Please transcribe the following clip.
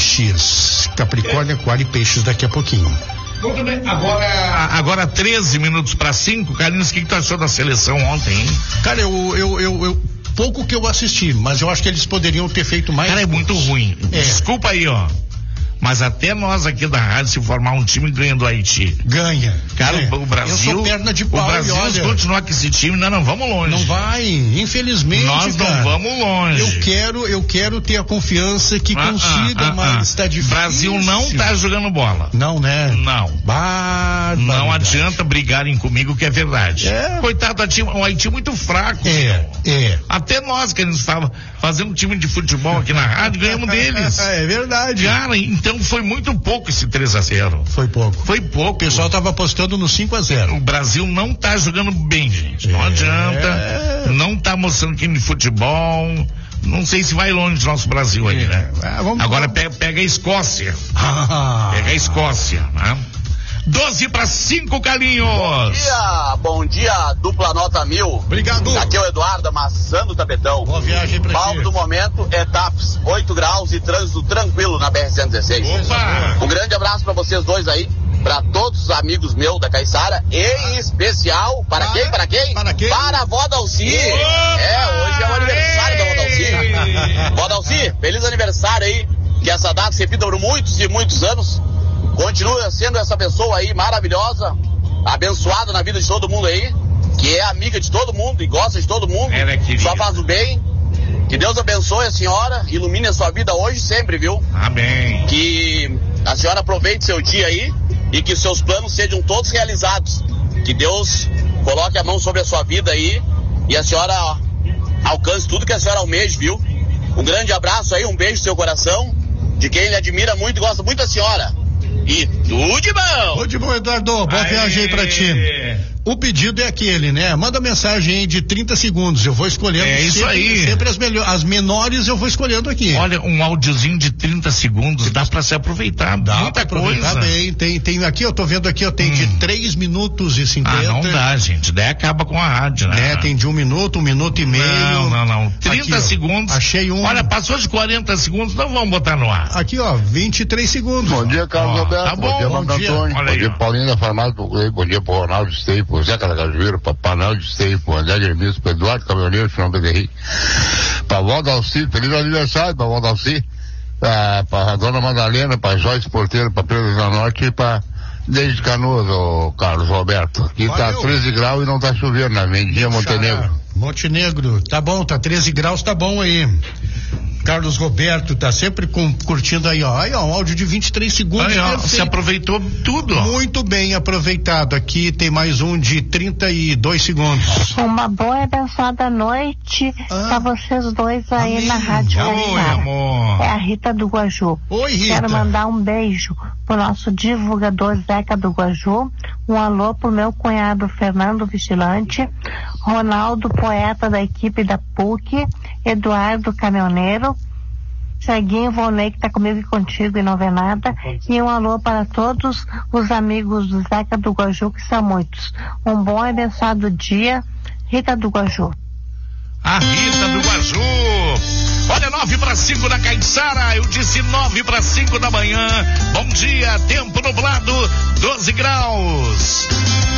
peixes. Capricórnio, Aquário e Peixes daqui a pouquinho. Muito bem, agora 13 minutos para 5, Carlinhos, o que tu achou da seleção ontem, hein? Cara, eu pouco que eu assisti, mas eu acho que eles poderiam ter feito mais. Cara, é muito ruim. Desculpa aí, ó. Mas até nós aqui da rádio, se formar um time ganha do Haiti. Ganha. Cara, o Brasil. Eu sou perna de pau. O Brasil, se continuar com esse time, nós não vamos longe. Não vai, infelizmente. Nós não vamos longe. Eu quero ter a confiança que consiga, mas está difícil. O Brasil não tá jogando bola. Não, né? Não. Não adianta brigarem comigo, que é verdade. Coitado, o Haiti é muito fraco. Até nós que a gente estava fazendo um time de futebol aqui na rádio, ganhamos deles. É verdade. Cara, então foi muito pouco esse 3-0. Foi pouco. O pessoal tava apostando no 5-0. O Brasil não tá jogando bem, gente. Não adianta. Não tá mostrando time de futebol. Não sei se vai longe do nosso Brasil aí, né? Agora pega a Escócia. Pega a Escócia, né? 12:05, Carlinhos. Bom dia, dupla nota 1000. Obrigado. Aqui é o Eduardo, amassando o tapetão. Boa viagem pra Palco do momento é TAPS, 8 graus e trânsito tranquilo na BR-116. Opa! Um grande abraço pra vocês dois aí, pra todos os amigos meus da Caiçara, em especial, para quem? Para a vó Dalci. Hoje é o aniversário da vó Dalci. Vó Dalci, feliz aniversário aí, que essa data se repita por muitos e muitos anos. Continua sendo essa pessoa aí maravilhosa, abençoada na vida de todo mundo aí, que é amiga de todo mundo e gosta de todo mundo, só faz o bem. Que Deus abençoe a senhora, ilumine a sua vida hoje e sempre, viu? Amém. Que a senhora aproveite seu dia aí e que seus planos sejam todos realizados. Que Deus coloque a mão sobre a sua vida aí e a senhora alcance tudo que a senhora almeja, viu? Um grande abraço aí, um beijo no seu coração, de quem ele admira muito e gosta muito da senhora. E tudo de bom! Tudo de bom, Eduardo. Boa viagem aí pra ti. O pedido é aquele, né? Manda mensagem aí de 30 segundos. Eu vou escolhendo. Isso aí. Sempre as menores eu vou escolhendo aqui. Olha, um áudiozinho de 30 segundos dá pra se aproveitar. Dá muita pra aproveitar coisa. Bem. Tem aqui, eu tô vendo aqui, tem de 3 minutos e 50. Não dá, gente. Daí acaba com a rádio, né? Tem de 1 minuto, 1 minuto e meio. Não. 30 aqui, segundos. Achei um. Olha, passou de 40 segundos, não vamos botar no ar. Aqui, 23 segundos. Bom dia, Carlos Roberto. Tá bom, bom dia, Marco Antônio. Olha Bom aí, dia, Paulinho da Farmácia. Bom dia pro Ronaldo Stey, pro Zeca da Cajueira, pra Panel de Stey, pro André Germício, pro Eduardo Caminhoneiro, João Pedro, pra Vó Dalci, feliz aniversário pra Vó Dalci, pra Dona Madalena, pra Joyce Porteiro, pra Pedro da Norte e pra Desde Canoas, ô Carlos Roberto. Aqui tá 13 graus e não tá chovendo na Mendinha Montenegro. Montenegro, tá bom, tá 13 graus, tá bom aí. Carlos Roberto tá sempre curtindo aí, ó. Aí, ó, um áudio de 23 segundos. Aí, ó, você aproveitou tudo. Muito bem aproveitado. Aqui tem mais um de 32 segundos. Uma boa e abençoada noite pra vocês dois aí. Amém. Na Rádio Oi, amor. É a Rita do Guaju. Oi, Rita. Quero mandar um beijo pro nosso divulgador Zeca do Guaju. Um alô pro meu cunhado Fernando Vigilante, Ronaldo, poeta da equipe da PUC, Eduardo Caminhoneiro, Ceguinho Volney, que tá comigo e contigo e não vê nada, e um alô para todos os amigos do Zeca do Guaju, que são muitos. Um bom e abençoado dia, Rita do Guaju. A Rita do Guaju. Olha, 4:05 na Caiçara, eu disse 4:05 da manhã. Bom dia, tempo nublado, 12 graus.